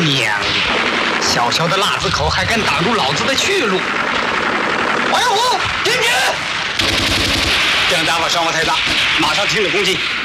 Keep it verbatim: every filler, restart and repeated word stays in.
娘的！小小的辣子口还敢挡住老子的去路！王小虎，进去！这样打法伤亡太大，马上停止攻击。